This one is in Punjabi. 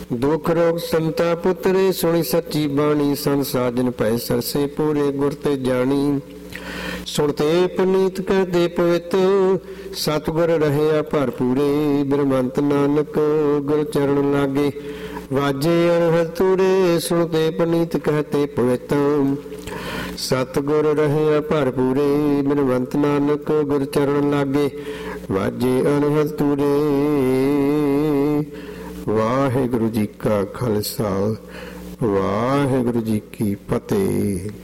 ਦੁਖ ਰੋਗ ਸੰਤਾ ਪੁੱਤਰੇ ਸੁਣੀ ਸੱਚੀ ਬਾਣੀ। ਸੰਨ ਸਾਜਨ ਭੈ ਸਰਸੇ ਪੂਰੇ ਗੁਰ ਤੇ ਜਾਣੀ। ਸੁਣਤੇ ਪੁਨੀਤ ਕਹਤੇ ਪਵਿੱਤ ਸਤਿਗੁਰ ਰਹਿਆ ਭਰਪੂਰੇ। ਬਿਰਮੰਤ ਨਾਨਕ ਗੁਰ ਚਰਨ ਲਾਗੇ ਵਾਜੇ ਅਨਹਦ ਤੂਰੇ। ਸੁਣਤੇ ਪੁਨੀਤ ਕਹਤੇ ਪਵਿੱਤ ਸਤਿਗੁਰ ਰਹਿਆ ਭਰਪੂਰੇ। ਬਿਰਮੰਤ ਨਾਨਕ ਗੁਰ ਚਰਨ ਲਾਗੇ ਵਾਜੇ ਅਨਹਦ ਤੂਰੇ। ਵਾਹਿਗੁਰੂ ਜੀ ਕਾ ਖਾਲਸਾ, ਵਾਹਿਗੁਰੂ ਜੀ ਕੀ ਫਤਿਹ।